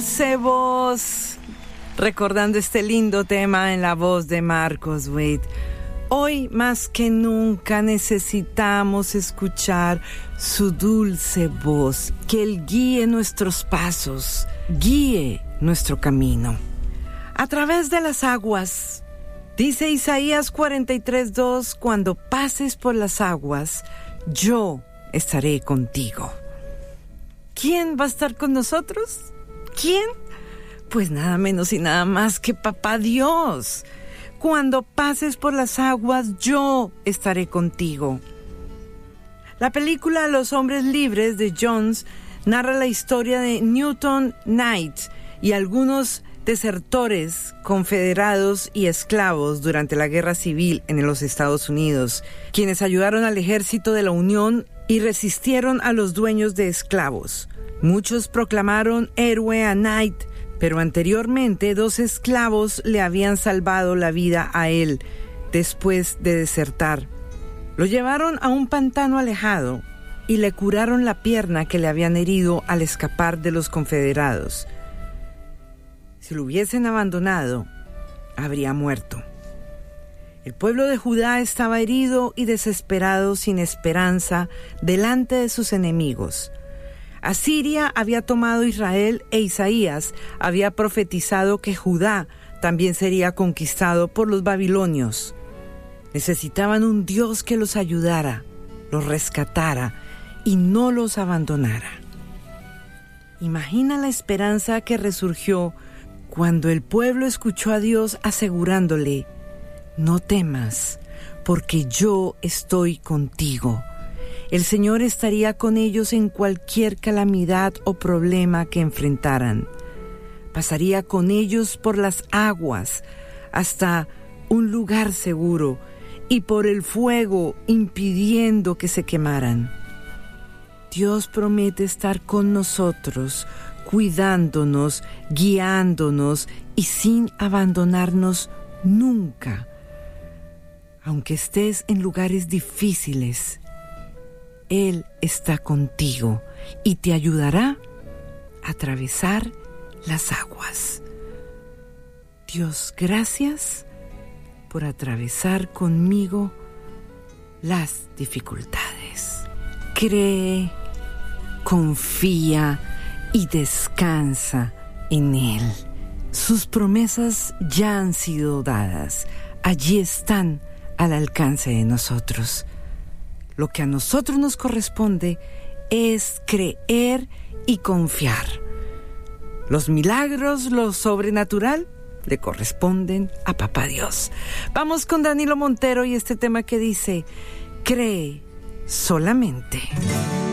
dulce voz, recordando este lindo tema en la voz de Marcos Witt. Hoy más que nunca necesitamos escuchar su dulce voz, que Él guíe nuestros pasos, guíe nuestro camino. A través de las aguas, dice Isaías 43:2, cuando pases por las aguas, yo estaré contigo. ¿Quién va a estar con nosotros? ¿Quién? Pues nada menos y nada más que Papá Dios. Cuando pases por las aguas, yo estaré contigo. La película Los Hombres Libres de Jones narra la historia de Newton Knight y algunos desertores confederados y esclavos durante la Guerra Civil en los Estados Unidos, quienes ayudaron al ejército de la Unión y resistieron a los dueños de esclavos. Muchos proclamaron héroe a Knight, pero anteriormente 2 esclavos le habían salvado la vida a él después de desertar. Lo llevaron a un pantano alejado y le curaron la pierna que le habían herido al escapar de los confederados. Si lo hubiesen abandonado, habría muerto. El pueblo de Judá estaba herido y desesperado, sin esperanza, delante de sus enemigos. Asiria había tomado Israel e Isaías había profetizado que Judá también sería conquistado por los babilonios. Necesitaban un Dios que los ayudara, los rescatara y no los abandonara. Imagina la esperanza que resurgió cuando el pueblo escuchó a Dios asegurándole: no temas, porque yo estoy contigo. El Señor estaría con ellos en cualquier calamidad o problema que enfrentaran. Pasaría con ellos por las aguas hasta un lugar seguro y por el fuego impidiendo que se quemaran. Dios promete estar con nosotros, cuidándonos, guiándonos y sin abandonarnos nunca. Aunque estés en lugares difíciles, Él está contigo y te ayudará a atravesar las aguas. Dios, gracias por atravesar conmigo las dificultades. Cree, confía y descansa en Él. Sus promesas ya han sido dadas. Allí están al alcance de nosotros. Lo que a nosotros nos corresponde es creer y confiar. Los milagros, lo sobrenatural, le corresponden a Papá Dios. Vamos con Danilo Montero y este tema que dice: cree solamente.